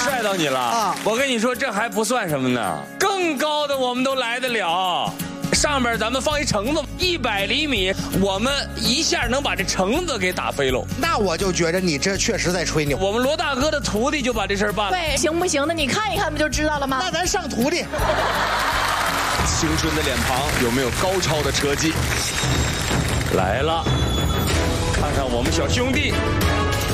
帅到你了啊！我跟你说，这还不算什么呢，更高的我们都来得了。上面咱们放一橙子，100厘米，我们一下能把这橙子给打飞喽。 那我就觉得你这确实在吹牛。 我们罗大哥的徒弟就把这事儿办了。 对，行不行的？你看一看不就知道了吗？ 那咱上徒弟。 青春的脸庞有没有高超的车技？ 来了，看看我们小兄弟